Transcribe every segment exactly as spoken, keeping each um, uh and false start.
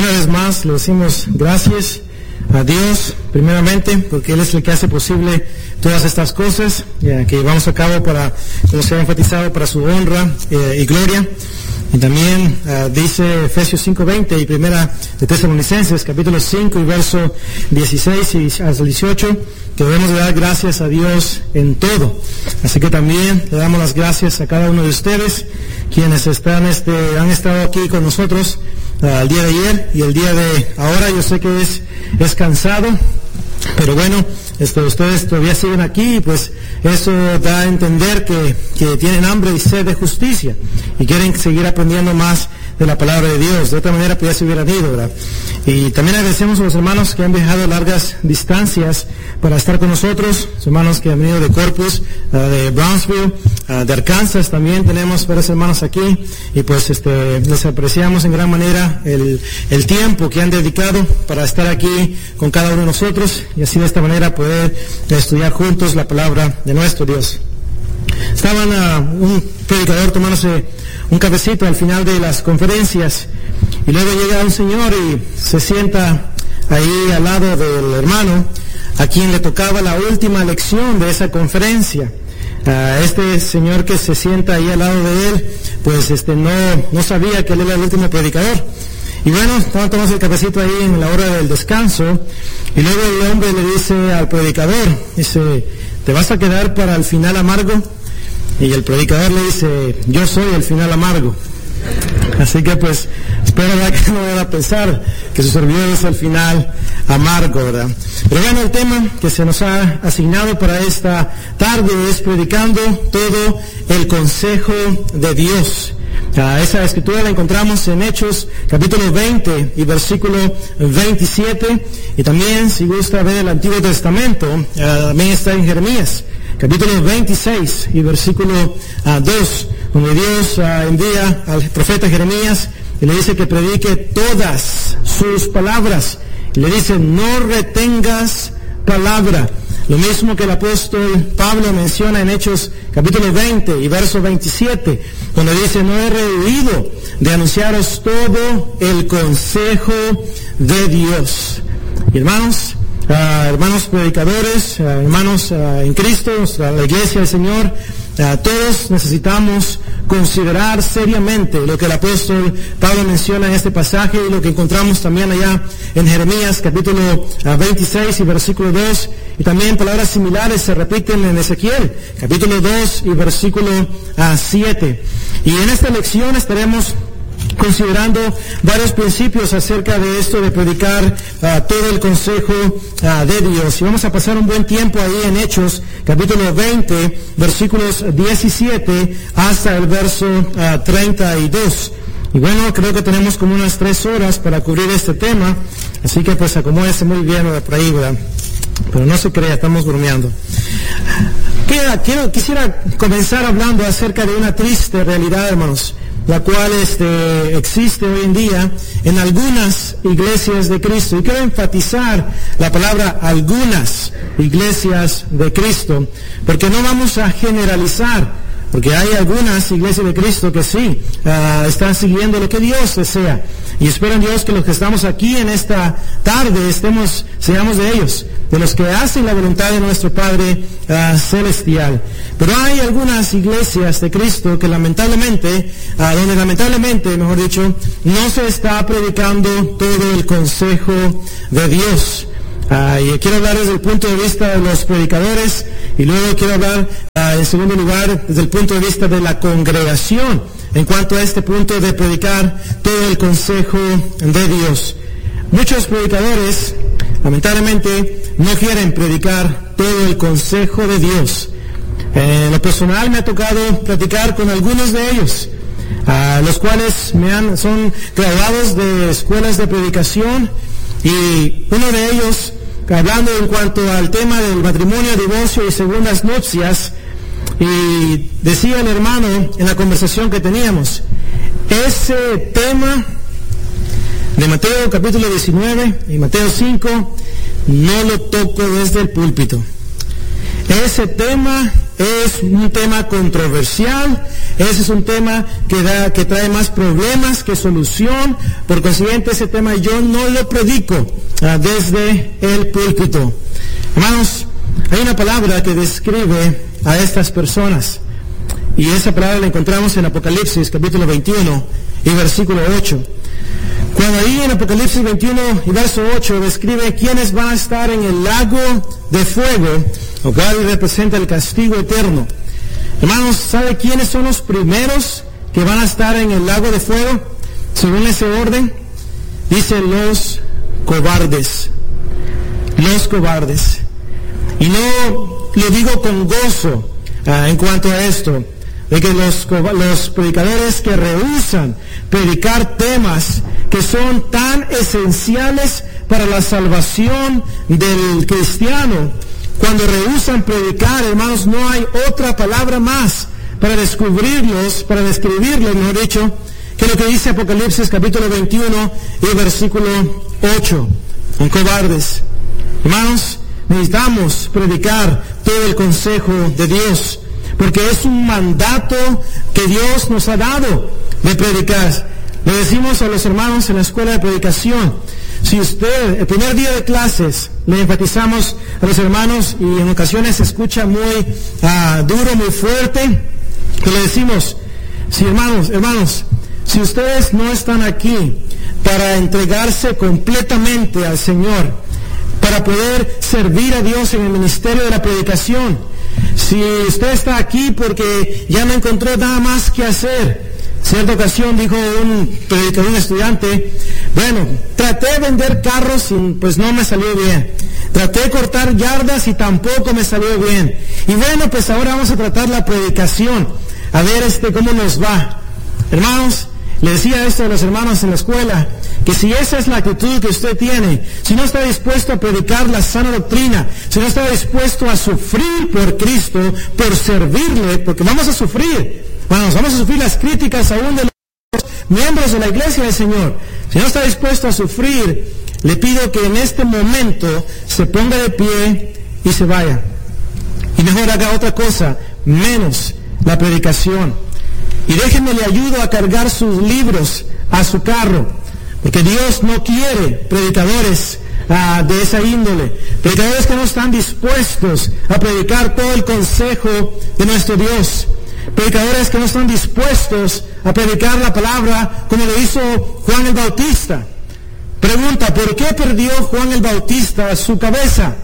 una vez más le decimos gracias a Dios, primeramente, porque Él es el que hace posible todas estas cosas eh, que llevamos a cabo para, como se ha enfatizado, para su honra eh, y gloria. Y también uh, dice Efesios cinco veinte y Primera de Tesalonicenses, capítulo cinco y verso dieciséis y hasta dieciocho, que debemos de dar gracias a Dios en todo. Así que también le damos las gracias a cada uno de ustedes, quienes están, este, han estado aquí con nosotros uh, el día de ayer y el día de ahora. Yo sé que es, es cansado, pero bueno, este, ustedes todavía siguen aquí y pues eso da a entender que, que tienen hambre y sed de justicia y quieren seguir aprendiendo más de la palabra de Dios. De otra manera pues ya se hubieran ido, ¿verdad? Y también agradecemos a los hermanos que han viajado largas distancias para estar con nosotros, los hermanos que han venido de Corpus, uh, de Brownsville, uh, de Arkansas. También tenemos varios hermanos aquí y pues este les apreciamos en gran manera el, el tiempo que han dedicado para estar aquí con cada uno de nosotros y así de esta manera poder estudiar juntos la palabra de nuestro Dios. Estaban uh, un predicador tomándose un cafecito al final de las conferencias y luego llega un señor y se sienta ahí al lado del hermano a quien le tocaba la última lección de esa conferencia. Uh, este señor que se sienta ahí al lado de él, pues este no, no sabía que él era el último predicador. Y bueno, estaban tomando el cafecito ahí en la hora del descanso y luego el hombre le dice al predicador, dice, ¿te vas a quedar para el final amargo? Y el predicador le dice, yo soy el final amargo. Así que pues, espero ¿verdad? que no vayan a pensar que su servidor es el final amargo, ¿verdad? Pero bueno, el tema que se nos ha asignado para esta tarde es predicando todo el consejo de Dios. Uh, esa escritura la encontramos en Hechos capítulo veinte y versículo veintisiete, y también si gusta ver el Antiguo Testamento, uh, también está en Jeremías capítulo veintiséis y versículo uh, dos, donde Dios uh, envía al profeta Jeremías y le dice que predique todas sus palabras, y le dice, no retengas palabra. Lo mismo que el apóstol Pablo menciona en Hechos capítulo veinte y verso veintisiete, donde dice, no he rehuido de anunciaros todo el consejo de Dios. Y hermanos, uh, hermanos predicadores, uh, hermanos uh, en Cristo, uh, la iglesia del Señor, uh, todos necesitamos considerar seriamente lo que el apóstol Pablo menciona en este pasaje y lo que encontramos también allá en Jeremías capítulo veintiséis y versículo dos, y también palabras similares se repiten en Ezequiel capítulo dos y versículo siete. Y en esta lección estaremos considerando varios principios acerca de esto de predicar uh, todo el consejo uh, de Dios. Y vamos a pasar un buen tiempo ahí en Hechos capítulo veinte, versículos diecisiete hasta el verso uh, treinta y dos. Y bueno, creo que tenemos como unas tres horas para cubrir este tema, así que pues acomódese muy bien por ahí, ¿verdad? Pero no se crea, estamos bromeando. Quiero, quiero, quisiera comenzar hablando acerca de una triste realidad, hermanos, la cual este, existe hoy en día en algunas iglesias de Cristo. Y quiero enfatizar la palabra algunas iglesias de Cristo, porque no vamos a generalizar, porque hay algunas iglesias de Cristo que sí uh, están siguiendo lo que Dios desea. Y espero en Dios que los que estamos aquí en esta tarde estemos, seamos de ellos, de los que hacen la voluntad de nuestro Padre uh, Celestial. Pero hay algunas iglesias de Cristo que lamentablemente, uh, donde lamentablemente, mejor dicho, no se está predicando todo el consejo de Dios. Uh, y quiero hablar desde el punto de vista de los predicadores, y luego quiero hablar uh, en segundo lugar desde el punto de vista de la congregación en cuanto a este punto de predicar todo el consejo de Dios. Muchos predicadores lamentablemente no quieren predicar todo el consejo de Dios. En lo personal me ha tocado platicar con algunos de ellos, uh, los cuales me han, son graduados de escuelas de predicación, y uno de ellos, hablando en cuanto al tema del matrimonio, divorcio y segundas nupcias, y decía el hermano en la conversación que teníamos, ese tema de Mateo capítulo diecinueve y Mateo cinco no lo toco desde el púlpito. Ese tema es un tema controversial, ese es un tema que da, que trae más problemas que solución. Por consiguiente, ese tema yo no lo predico uh, desde el púlpito. Hermanos, hay una palabra que describe a estas personas, y esa palabra la encontramos en Apocalipsis capítulo veintiuno y versículo ocho. Cuando ahí en Apocalipsis veintiuno y verso ocho describe quiénes van a estar en el lago de fuego, lo cual representa el castigo eterno. Hermanos, ¿sabe quiénes son los primeros que van a estar en el lago de fuego? Según ese orden, dice los cobardes. Los cobardes. Y no lo digo con gozo uh, en cuanto a esto, de que los, los predicadores que rehúsan predicar temas que son tan esenciales para la salvación del cristiano, cuando rehusan predicar, hermanos, no hay otra palabra más para descubrirlos, para describirlos, mejor dicho, que lo que dice Apocalipsis capítulo veintiuno y versículo ocho. Son cobardes. Hermanos, necesitamos predicar todo el consejo de Dios, porque es un mandato que Dios nos ha dado de predicar. Le decimos a los hermanos en la escuela de predicación, si usted, el primer día de clases, le enfatizamos a los hermanos, y en ocasiones se escucha muy uh, duro, muy fuerte, que le decimos, si hermanos, hermanos, si ustedes no están aquí para entregarse completamente al Señor, para poder servir a Dios en el ministerio de la predicación, si usted está aquí porque ya no encontró nada más que hacer. Cierta ocasión dijo un predicador, un estudiante, bueno, traté de vender carros y pues no me salió bien. Traté de cortar yardas y tampoco me salió bien. Y bueno, pues ahora vamos a tratar la predicación, a ver este cómo nos va. Hermanos, le decía esto a los hermanos en la escuela, que si esa es la actitud que usted tiene, si no está dispuesto a predicar la sana doctrina, si no está dispuesto a sufrir por Cristo, por servirle, porque vamos a sufrir, vamos, vamos a sufrir las críticas aún de los miembros de la iglesia del Señor. Si no está dispuesto a sufrir, le pido que en este momento se ponga de pie y se vaya. Y mejor haga otra cosa, menos la predicación. Y déjenme le ayudo a cargar sus libros a su carro, porque Dios no quiere predicadores uh, de esa índole, predicadores que no están dispuestos a predicar todo el consejo de nuestro Dios, predicadores que no están dispuestos a predicar la palabra como lo hizo Juan el Bautista. Pregunta, ¿por qué perdió Juan el Bautista su cabeza?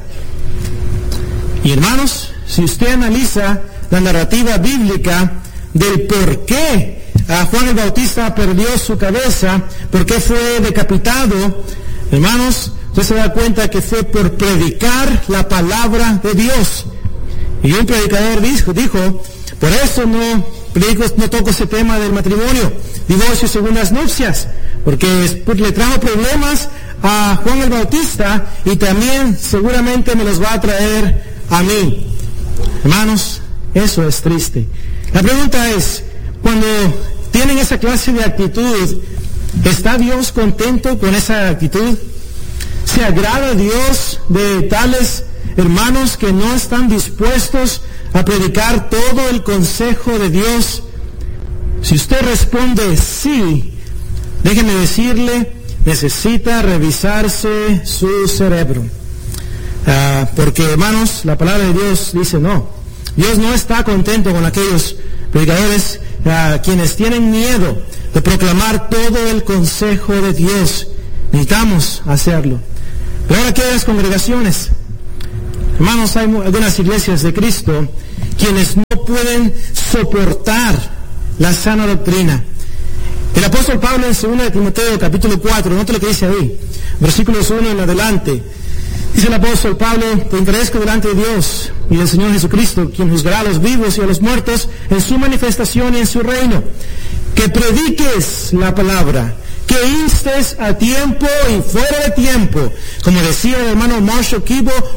Y hermanos, si usted analiza la narrativa bíblica del por qué a Juan el Bautista perdió su cabeza, por qué fue decapitado, hermanos, usted se da cuenta que fue por predicar la palabra de Dios. Y un predicador dijo, dijo por eso no predico, no toco ese tema del matrimonio, divorcio y segundas nupcias, porque le trajo problemas a Juan el Bautista y también seguramente me los va a traer a mí. Hermanos, eso es triste. La pregunta es, cuando tienen esa clase de actitud, ¿está Dios contento con esa actitud? ¿Se agrada Dios de tales hermanos que no están dispuestos a predicar todo el consejo de Dios? Si usted responde sí, déjeme decirle, necesita revisarse su cerebro. Uh, porque, hermanos, la palabra de Dios dice no. Dios no está contento con aquellos predicadores uh, quienes tienen miedo de proclamar todo el consejo de Dios. Necesitamos hacerlo. Pero ahora, ¿qué hay las congregaciones? Hermanos, hay algunas iglesias de Cristo quienes no pueden soportar la sana doctrina. El apóstol Pablo en segunda de Timoteo capítulo cuatro, note lo que dice ahí, versículos uno en adelante. Dice el apóstol Pablo, te encarezco delante de Dios y del Señor Jesucristo, quien juzgará a los vivos y a los muertos en su manifestación y en su reino, que prediques la palabra, que instes a tiempo y fuera de tiempo, como decía el hermano Marshall Kibo,